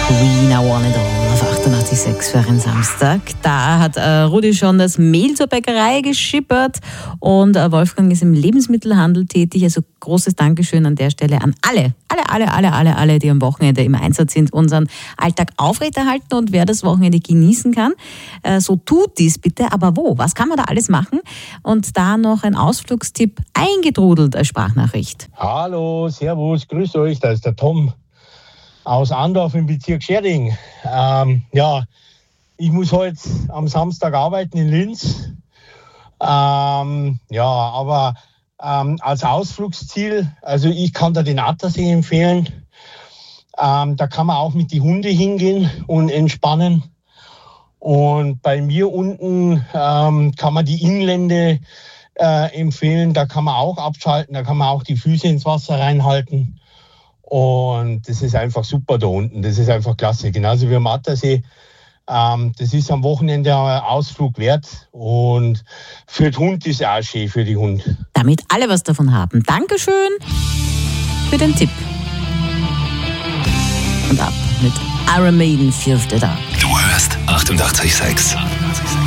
Queen, I Want It All auf 88,6 für einen Samstag. Da hat Rudi schon das Mehl zur Bäckerei geschippert und Wolfgang ist im Lebensmittelhandel tätig. Also großes Dankeschön an der Stelle an alle, die am Wochenende im Einsatz sind, unseren Alltag aufrechterhalten, und wer das Wochenende genießen kann, so tut dies bitte. Aber wo? Was kann man da alles machen? Und da noch ein Ausflugstipp eingetrudelt als Sprachnachricht. Hallo, servus, grüß euch, da ist der Tom aus Andorf im Bezirk Scherding. Ich muss heute am Samstag arbeiten in Linz. Aber als Ausflugsziel, also ich kann da den Attersee empfehlen. Da kann man auch mit den Hunden hingehen und entspannen. Und bei mir unten kann man die Inlände empfehlen. Da kann man auch abschalten, da kann man auch die Füße ins Wasser reinhalten. Und das ist einfach super da unten. Das ist einfach klasse. Genauso wie am Attersee. Das ist am Wochenende ein Ausflug wert. Und für den Hund ist es auch schön, für die Hund. Damit alle was davon haben. Dankeschön für den Tipp. Und ab mit Iron Maiden, Fear of the Dark. Du hörst 88,6.